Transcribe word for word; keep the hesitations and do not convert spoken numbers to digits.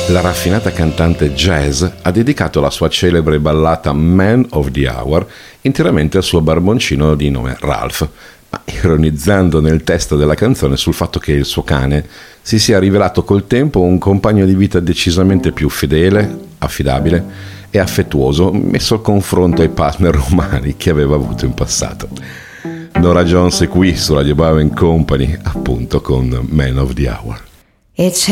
La raffinata cantante jazz ha dedicato la sua celebre ballata Man of the Hour interamente al suo barboncino di nome Ralph, ma ironizzando nel testo della canzone sul fatto che il suo cane si sia rivelato col tempo un compagno di vita decisamente più fedele, affidabile e affettuoso, messo al confronto ai partner umani che aveva avuto in passato. Norah Jones è qui su Radio Bow and Company, appunto con Man of the Hour. It's